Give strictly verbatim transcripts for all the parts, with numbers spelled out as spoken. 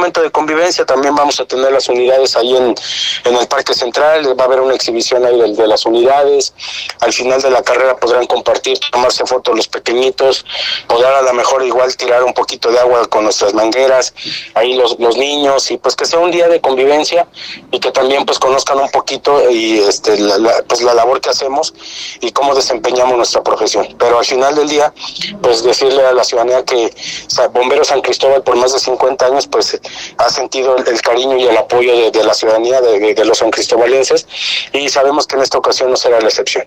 momento de convivencia. También vamos a tener las unidades ahí en, en el Parque Central, va a haber una exhibición ahí de, de las unidades. Al final de la carrera podrán compartir, tomarse fotos los pequeñitos, podrán a lo mejor igual tirar un poquito de agua con nuestras mangueras, ahí los, los niños, y pues que sea un día de convivencia y que también pues conozcan un poquito y este la, la, pues la labor que hacemos y cómo desempeñamos nuestra profesión. Pero al final del día, pues decirle a la ciudadanía que o sea, Bomberos San Cristóbal por más de cincuenta años pues ha sentido el, el cariño y el apoyo de, de la ciudadanía, de, de, de los sancristobalenses, y sabemos que en esta ocasión no será la excepción.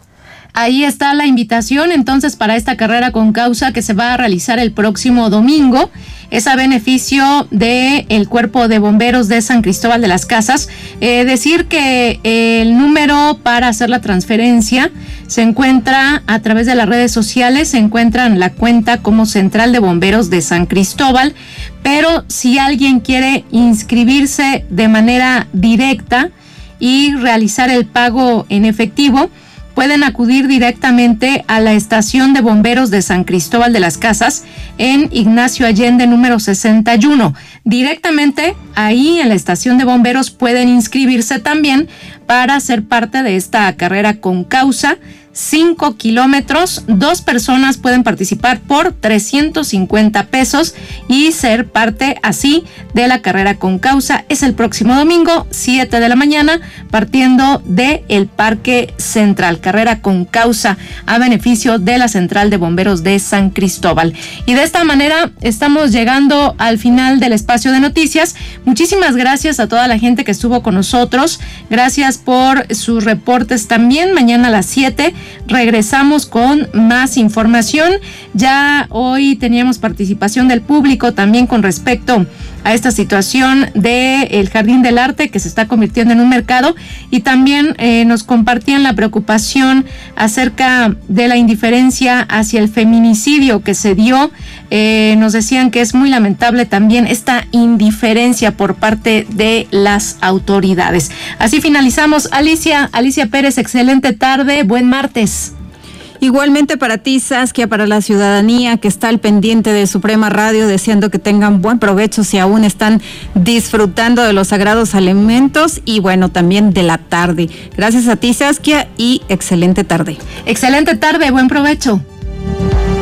Ahí está la invitación entonces para esta carrera con causa que se va a realizar el próximo domingo. Es a beneficio del Cuerpo de Bomberos de San Cristóbal de las Casas. Eh, decir que el número para hacer la transferencia se encuentra a través de las redes sociales, se encuentra en la cuenta como Central de Bomberos de San Cristóbal, pero si alguien quiere inscribirse de manera directa y realizar el pago en efectivo, pueden acudir directamente a la estación de bomberos de San Cristóbal de las Casas en Ignacio Allende número sesenta y uno. Directamente ahí en la estación de bomberos pueden inscribirse también para ser parte de esta carrera con causa. Cinco kilómetros, dos personas pueden participar por trescientos cincuenta pesos y ser parte así de la carrera con causa. Es el próximo domingo, siete de la mañana, partiendo de el Parque Central. Carrera con causa a beneficio de la Central de Bomberos de San Cristóbal. Y de esta manera estamos llegando al final del espacio de noticias. Muchísimas gracias a toda la gente que estuvo con nosotros. Gracias por sus reportes también. Mañana a las siete regresamos con más información. Ya hoy teníamos participación del público también con respecto a esta situación del Jardín del Arte que se está convirtiendo en un mercado, y también eh, nos compartían la preocupación acerca de la indiferencia hacia el feminicidio que se dio. Eh, nos decían que es muy lamentable también esta indiferencia por parte de las autoridades. Así finalizamos. Alicia, Alicia Pérez, excelente tarde, buen martes. Igualmente para ti, Saskia, para la ciudadanía que está al pendiente de Suprema Radio, deseando que tengan buen provecho si aún están disfrutando de los sagrados alimentos y bueno, también de la tarde. Gracias a ti, Saskia, y excelente tarde. Excelente tarde, buen provecho.